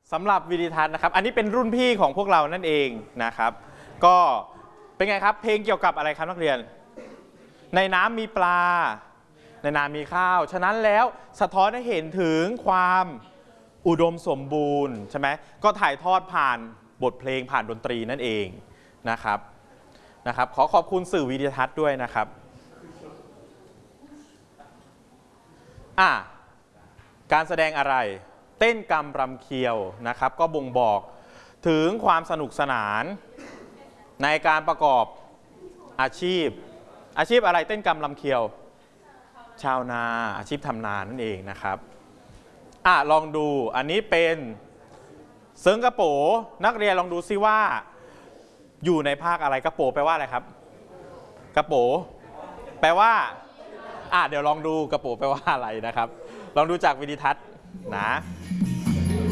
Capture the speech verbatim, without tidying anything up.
สำหรับวิดิทัศน์นะครับอันนี้เป็นรุ่นพี่ของพวกเรานั่นเองนะครับก็เป็นไงครับเพลงเกี่ยวกับอะไรครับนักเรียนในน้ำมีปลาในนามีข้าวฉะนั้นแล้วสะท้อนให้เห็นถึงความอุดมสมบูรณ์ใช่ไหมก็ถ่ายทอดผ่านบทเพลงผ่านดนตรีนั่นเองนะครับนะครับขอขอบคุณสื่อวิดิทัศน์ด้วยนะครับอ่ะการแสดงอะไรเต้นกำรำเคียวนะครับก็บ่งบอกถึงความสนุกสนานในการประกอบอาชีพอาชีพอะไรเต้นกำรำเคียวชาวนาอาชีพทำนานั่นเองนะครับอ่ะลองดูอันนี้เป็นเซิงกระโปนักเรียนลองดูซิว่าอยู่ในภาคอะไรกระโปแปลว่าอะไรครับกระโปแปลว่าอ่ะเดี๋ยวลองดูกระโปแปลว่าอะไรนะครับลองดูจากวิดิทัศน์นะ